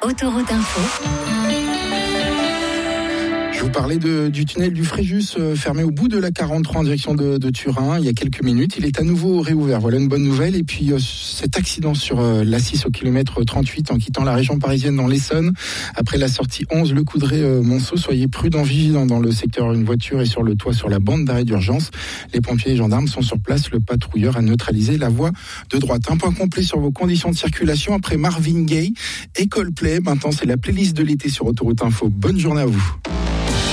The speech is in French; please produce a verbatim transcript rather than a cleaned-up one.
Autoroute Info. Je vous parlais de, du tunnel du Fréjus euh, fermé au bout de la quarante-trois en direction de, de Turin il y a quelques minutes. Il est à nouveau réouvert. Voilà une bonne nouvelle. Et puis euh, cet accident sur euh, l'A six au kilomètre trente-huit en quittant la région parisienne dans l'Essonne. Après la sortie onze, Le Coudray-Monceau, soyez prudents, vigilants dans le secteur. Une voiture est sur le toit sur la bande d'arrêt d'urgence. Les pompiers et gendarmes sont sur place. Le patrouilleur a neutralisé la voie de droite. Un point complet sur vos conditions de circulation après Marvin Gaye et Coldplay. Maintenant, c'est la playlist de l'été sur Autoroute Info. Bonne journée à vous.